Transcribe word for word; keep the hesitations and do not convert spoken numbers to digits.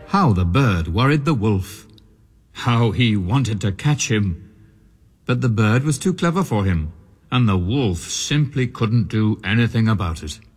How the bird worried the wolf! How he wanted to catch him! But the bird was too clever for him, and the wolf simply couldn't do anything about it.